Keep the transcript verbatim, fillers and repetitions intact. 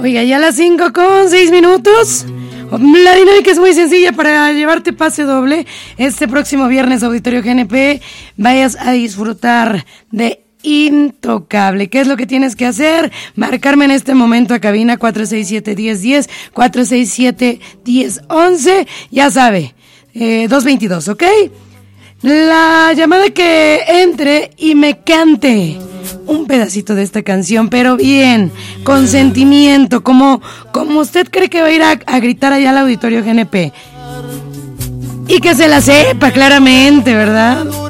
Oiga, ya a las cinco con seis minutos. La dinámica es muy sencilla para llevarte pase doble. Este próximo viernes, Auditorio G N P, vayas a disfrutar de Intocable. ¿Qué es lo que tienes que hacer? Marcarme en este momento a cabina cuatro seis siete, uno cero uno cero, cuatro seis siete, uno cero once. Ya sabe, eh, dos veintidós, ¿ok? La llamada que entre y me cante un pedacito de esta canción, pero bien, con sentimiento, como, como usted cree que va a ir a, a gritar allá al Auditorio G N P. Y que se la sepa claramente, ¿verdad?